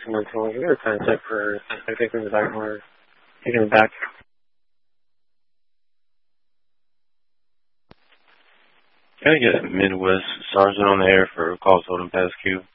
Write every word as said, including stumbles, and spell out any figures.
someone told me we were kind of set for I think in the back corner. Taking it back. Can I get Midwest Sergeant on the air for call totem pass Q?